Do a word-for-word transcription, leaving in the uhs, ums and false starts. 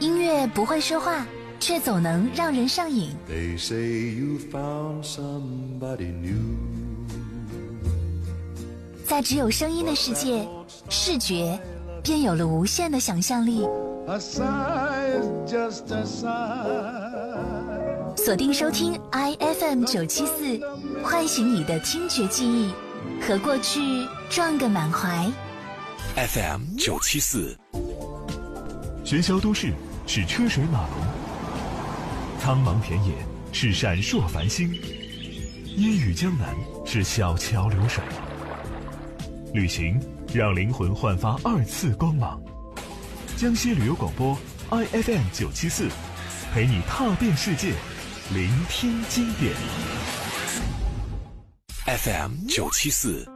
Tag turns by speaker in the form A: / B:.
A: 音乐不会说话，却总能让人上瘾。
B: They say you found somebody new。
A: 在只有声音的世界，视觉便有了无限的想象力。
B: A sigh is just a sigh。
A: 锁定收听 I F M 九七四，唤醒你的听觉记忆，和过去撞个满怀。
C: F M 九七四，
D: 喧嚣都市是车水马龙，苍茫田野是闪烁繁星，烟雨江南是小桥流水。旅行让灵魂焕发二次光芒。江西旅游广播 I F M 九七四，陪你踏遍世界，聆听经典。
C: F M 九七四。